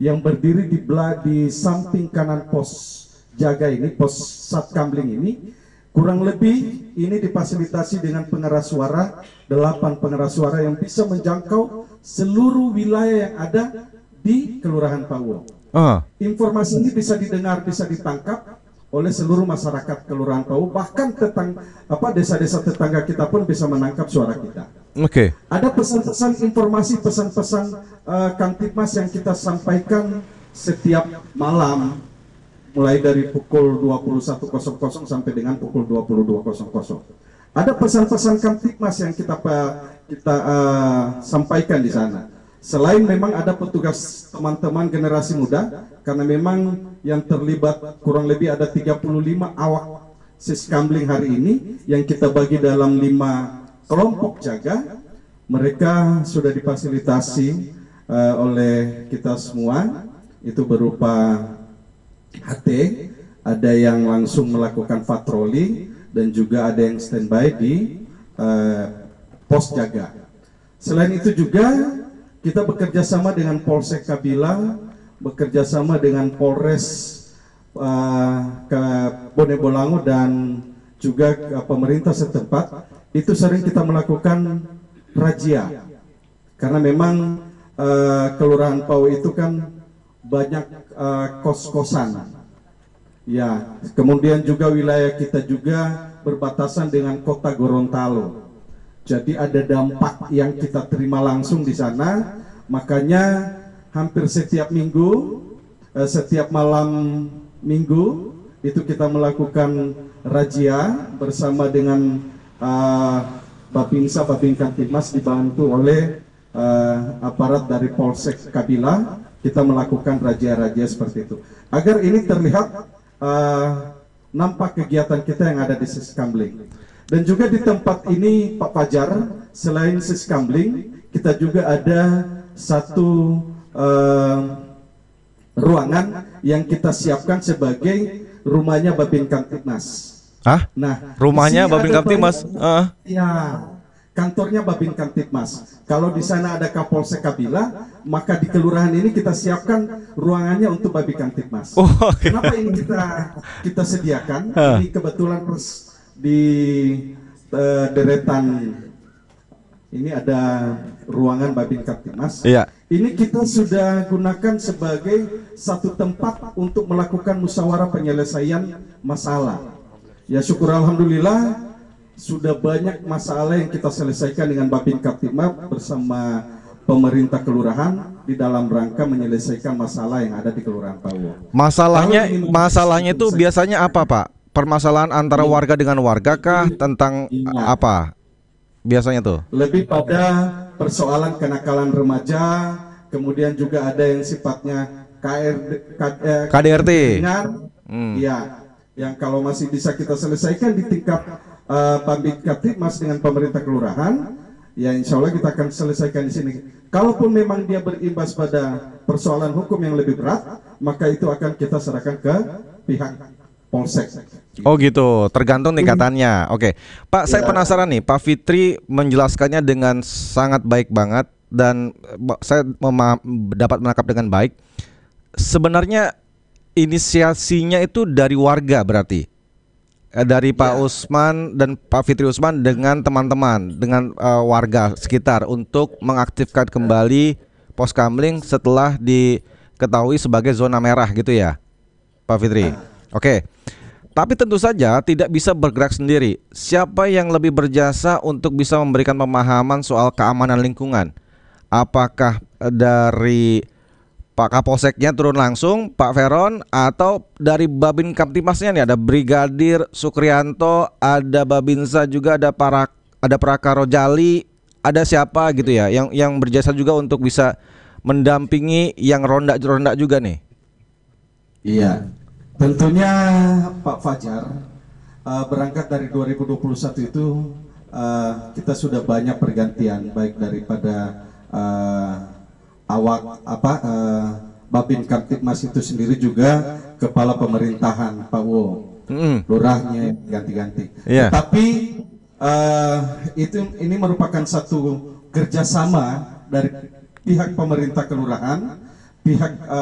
yang berdiri di samping kanan pos jaga ini, pos Satkamling ini, kurang lebih ini difasilitasi dengan pengeras suara, 8 pengeras suara yang bisa menjangkau seluruh wilayah yang ada di Kelurahan Pauo. Informasi ini bisa didengar, bisa ditangkap oleh seluruh masyarakat Kelurahan Pauo, bahkan desa-desa tetangga kita pun bisa menangkap suara kita. Oke. Ada pesan-pesan informasi, pesan-pesan Kamtibmas yang kita sampaikan setiap malam, mulai dari pukul 21.00 sampai dengan pukul 22.00. Ada pesan-pesan Kamtibmas yang kita sampaikan di sana. Selain memang ada petugas teman-teman generasi muda, karena memang yang terlibat kurang lebih ada 35 awak Siskamling hari ini yang kita bagi dalam 5 kelompok jaga. Mereka sudah difasilitasi oleh kita semua, itu berupa HT, ada yang langsung melakukan patroli dan juga ada yang standby di pos jaga. Selain itu juga kita bekerja sama dengan Polsek Kabila, bekerja sama dengan Polres Bone Bolango dan juga pemerintah setempat. Itu sering kita melakukan razia, karena memang Kelurahan Pauo itu kan banyak kos-kosan. Ya, kemudian juga wilayah kita juga berbatasan dengan kota Gorontalo. Jadi ada dampak yang kita terima langsung di sana, makanya hampir setiap minggu, setiap malam minggu itu kita melakukan razia bersama dengan Babinsa, Babin Kamtibmas dibantu oleh aparat dari Polsek Kabila. Kita melakukan razia-razia seperti itu, agar ini terlihat nampak kegiatan kita yang ada di Siskamling. Dan juga di tempat ini Pak Fajar, selain Siskamling, kita juga ada satu ruangan yang kita siapkan sebagai rumahnya Babin Kamtibmas. Nah, rumahnya Babin Kamtibmas? Ya, kantornya Babin Kamtibmas. Kalau di sana ada Kapolsek Kabila, maka di kelurahan ini kita siapkan ruangannya untuk Babin Kamtibmas. Kenapa ini kita sediakan? Ini kebetulan di deretan ini ada ruangan Babin Kamtibmas. Iya. Ini kita sudah gunakan sebagai satu tempat untuk melakukan musyawarah penyelesaian masalah. Ya, syukur alhamdulillah sudah banyak masalah yang kita selesaikan dengan Babin Kamtibmas bersama pemerintah kelurahan di dalam rangka menyelesaikan masalah yang ada di Kelurahan Pauo. Masalahnya itu biasanya apa, Pak? Permasalahan antara warga dengan warga kah? Tentang apa biasanya tuh? Lebih pada persoalan kenakalan remaja, kemudian juga ada yang sifatnya KDRT. Ya, yang kalau masih bisa kita selesaikan di tingkat Babin Kamtibmas dengan pemerintah kelurahan, ya insya Allah kita akan selesaikan di sini. Kalaupun memang dia berimbas pada persoalan hukum yang lebih berat, maka itu akan kita serahkan ke pihak Polsek. Oh gitu, tergantung tingkatannya. Oke, Pak, saya penasaran nih, Pak Fitri menjelaskannya dengan sangat baik banget dan saya dapat menangkap dengan baik. Sebenarnya inisiasinya itu dari warga berarti? Dari Pak Usman dan Pak Fitri Usman dengan teman-teman, dengan warga sekitar untuk mengaktifkan kembali Pos Kamling setelah diketahui sebagai zona merah gitu ya, Pak Fitri? Oke. Tapi tentu saja tidak bisa bergerak sendiri. Siapa yang lebih berjasa untuk bisa memberikan pemahaman soal keamanan lingkungan? Apakah dari Pak Kapolseknya turun langsung, Pak Veron, atau dari Babin Kamtibmasnya nih ada Brigadir Sukrianto, ada Babinsa juga, ada Prakaro Jali, ada siapa gitu ya yang berjasa juga untuk bisa mendampingi yang ronda juga nih? Iya. Tentunya Pak Fajar, berangkat dari 2021 itu kita sudah banyak pergantian, baik daripada Babin Kamtibmas itu sendiri juga kepala pemerintahan Pauo, lurahnya ganti-ganti. Tapi ini merupakan satu kerjasama dari pihak pemerintah kelurahan, pihak